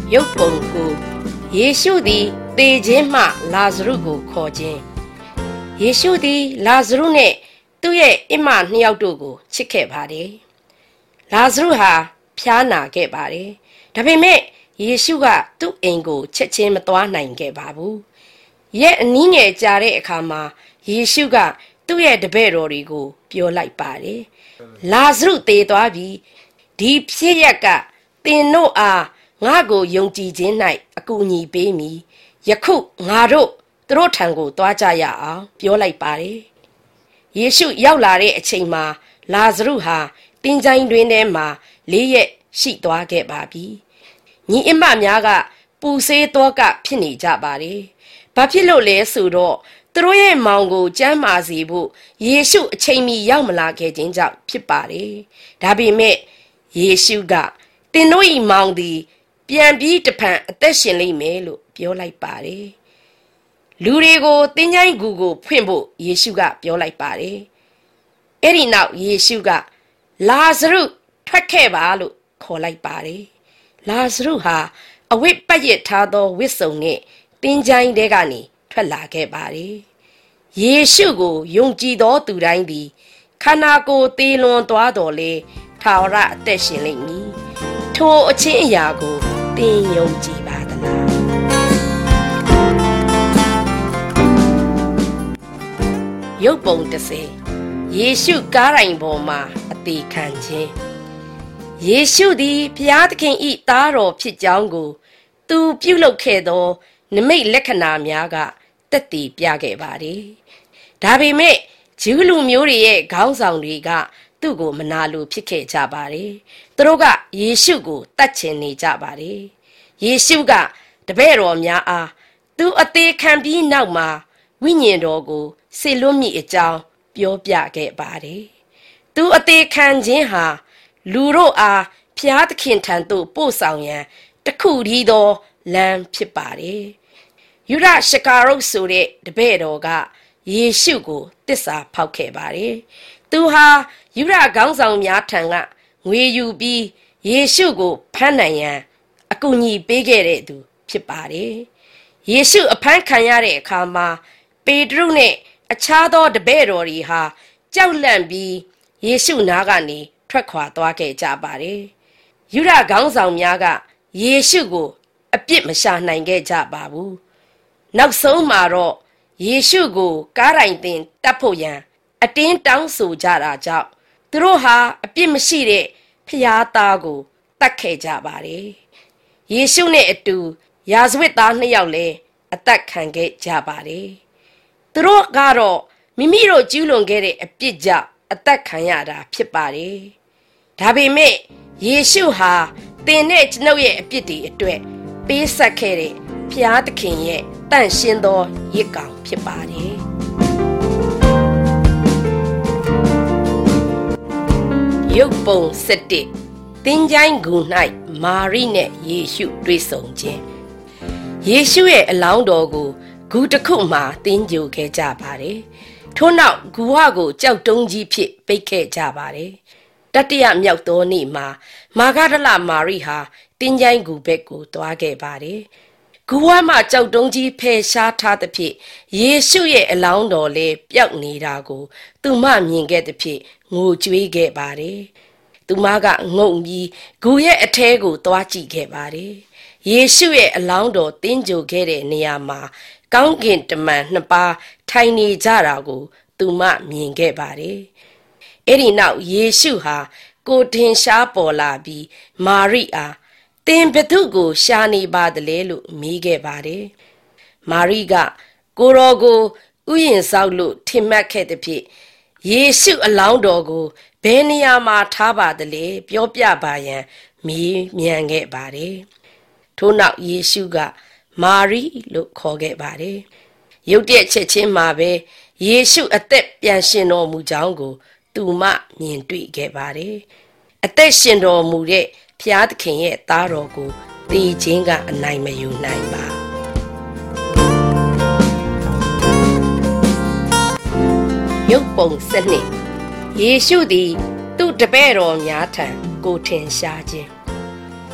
ရုပ်ပုံကိုယေရှုသည်သေခြင်းမှလာဇရုကိုခေါ်ခြင်းယေရှုသည်လာဇရုနဲ့သူ့ရဲ့အစ်မနှစ်ယောက်တို့ကိုချစ်ခဲ့ပါတယ်လာဇရုဟာဖျားနာခဲ့ပါတယ်ဒါပေမဲ့ယေရှုကသူ့အိမ်ကိုချက်ချင်းမသွားနိုင်ခဲ့ပါဘူးရဲ့အနည်းငယ်ကြာတဲ့အခါမှာယေရှုကသူ့ရဲ့တပည့်တော်တွေကိုပြောလိုက်ပါတယ်လာဇရုသေသွားပြီဒီဖြစ်ရက်ကသင်တို့အားငါ့ကိုယုံကြည်ခြင်း၌အကူအညီပေးမည်ယခုငါတို့သူတို့ထံကိုသွားကြရအောင်ပြောလိုက်ပါတယ်ယေရှုရောက်လာတဲ့အချိန်မှာလာဇရုဟာတင်းချိုင်းတွင်ထဲမှာ၄ ရက်ရှိသွားခဲ့ပါပြီညီအစ်မများကပူဆေးတော့ကဖြစ်နေကြပါတယ်ဘာဖြစ်လို့လဲဆိုတော့သူတို့ရဲ့မောင်ကိုကျမ်းမာစေဖို့ယေရှုအချိန်မီရောက်မလာခဲ့ခြင်းကြောင့်ဖြစ်ပါတယ်ဒါပေမဲ့ယေရှုကသင်တို့၏မောင်သည်ပြန်ပြီးတဖန်အသက်ရှင်လိမ့်မယ်လို့ပြောလိုက်ပါတယ်လူတွေကိုတင်းချိုင်းကူကိုဖွင့်ဖို့ယေရှုကပြောလိုက်ပါတယ်အဲ့ဒီနောက်ယေရှုကလာဇရုထွက်ခဲ့ပါလို့ခေါ်လိုက်ပါတယ်လာဇရုဟာအဝတ်ပတ်ရထားသောဝတ်စုံနဲ့တင်းချိုင်းတဲကနေထွက်လာခဲ့ပါတယ်ယေရှုကိုယုံကြည်သောသူတိုင်းသည်ခန္ဓာကိုယ်သေလွန်သွားတော်လေထာဝရအသက်ရှင်လိမ့်မည်ထိုအချင်းအရာကိုသင်ယုံကြည်ပါသလားရုပ်ပုံ30ယေရှုကားတိုင်ပေါ်မှာအသေးခံခြင်းယေရှုသည်ဘုရားသခင်၏သားတော်ဖြစ်ကြောင်းကိုသူပြုလုပ်ခဲ့သောနမိတ်လက္ခဏာများကသက်သေပြခဲ့ပါတယ်ဒါပေမဲ့ဂျူးလူမျိုးတွေရဲ့ခေါင်းဆောင်တွေကသူ့ကိုမနာလိုဖြစ်ခဲ့ကြပါတယ်သူတို့ကယေရှုကိုတတ်ချင်နေကြပါတယ်ယေရှုကတပည့်တော်များအားသူအသေးခံပြီးနောက်မှာဝိညာဉ်တော်ကိုစေလွတ်မိအကြောင်းပြောပြခဲ့ပါတယ်သူအသေးခံခြင်းဟာလူတို့အားဖျားသခင်ထံသို့ပို့ဆောင်ရန်တခုတည်းသောလမ်းဖြစ်ပါတယ်ယူဒရှကာရုတ်ဆိုတဲ့တပည့်တော်ကယေရှုကိုတစ္ဆာဖောက်ခဲ့ပါတယ်သူဟာယူဒခေါင်းဆောင်များထံကငွေယူပြီးယေရှုကိုဖမ်းနိုင်ရန်အကူအညီပေးခဲ့တဲ့သူဖြစ်ပါတယ်ယေရှုအဖမ်းခံရတဲ့အခါမှာပေတရုနဲ့အခြားသောတပည့်တော်တွေဟာကြောက်လန့်ပြီးယေရှုနားကနေထွက်ခွာသွားခဲ့ကြပါတယ်ယူဒခေါင်းဆောင်များကယေရှုကိုအပြစ်မရှာနိုင်ခဲ့ကြပါဘူးနောက်ဆုံးမှာတော့ယေရှုကိုကားတိုင်တင်တတ်ဖို့ရန်အတင်းတောင်းဆိုကြတာကြောင့်သူတို့ဟာအပြစ်မရှိတဲ့ဖျားသားကိုတတ်ခဲ့ကြပါတယ်ယေရှုနဲ့အတူယာဇဝတ်သား2 ယောက်လည်းအသက်ခံခဲ့ကြပါတယ်သူတို့ကတော့မိမိတို့ကျူးလွန်ခဲ့တဲ့အပြစ်ကြောင့်အသက်ခံရတာဖြစ်ပါတယ်ဒါပေမဲ့ယေရှုဟာသင်နဲ့ကျွန်ုပ်ရဲ့အပြစ်တွေအတွက်ပေးဆက်ခဲ့တဲ့ဖျားသခင်ရဲ့တန့်ရှင်းသောရစ်ကောင်ဖြစ်ပါတယ်ရုပ်ပုံ7တင်းချိုင်းဂူ၌မာရိနဲ့ယေရှုတွေ့ဆုံခြင်းယေရှုရဲ့အလောင်းတော်ကိုဂူတစ်ခုမှာတင်းကြိုခဲ့ကြပါတယ်ထို့နောက်ဂူဝကိုကြောက်တုံးကြီးဖြစ်ပိတ်ခဲ့ကြပါတယ်တတိယမြောက်သောနေ့မှာမာဂဒလမာရိဟာတင်းချိုင်းဂူဘက်ကိုသွားခဲ့ပါတယ်ဂူဝမှာကြောက်တုံးကြီးဖယ်ရှားထားသဖြင့်ယေရှုရဲ့အလောင်းတော်လည်းပျောက်နေတာကိုသူမမြင်ခဲ့သဖြင့်ငိုကြွေးခဲ့ပါတယ်သူမကငုံပြီးဂူရဲ့အထဲကိုသွားကြည့်ခဲ့ပါတယ်ယေရှုရဲ့အလောင်းတော်တင်းကြိုခဲ့တဲ့နေရာမှာကောင်းကင်တမန်2 ပါးထိုင်နေကြတာကိုသူမမြင်ခဲ့ပါတယ်အဲ့ဒီနောက်ယေရှုဟာကိုထင်ရှားပေါ်လာပြီးမာရိအားသင်ဘသူကိုရှာနေပါသလဲလို့မေးခဲ့ပါတယ်မာရိကကိုတော်ကိုဥယျာဉ်ဆောက်လို့ထင်မှတ်ခဲ့သဖြင့်ယေရှုအလောင်းတော်ကိုဘယ်နေရာမှာထားပါသလဲပြောပြပါရန်မေးမြန်းခဲ့ပါတယ်ထို့နောက်ယေရှုကမာရိလို့ခေါ်ခဲ့ပါတယ်ရုတ်တရက်ချက်ချင်းမှာပဲယေရှုအသက်ပြန်ရှင်တော်မူကြောင်းကိုသူမမြင်တွေ့ခဲ့ပါတယ်အသက်ရှင်တော်မူတဲ့ဖျားသခင်ရဲ့သားတော်ကိုသေခြင်းကအနိုင်မယူနိုင်ပါရုပ်ပုံ7ယေရှုသည်သူ့တပည့်တော်များထံကိုထင်ရှားခြင်း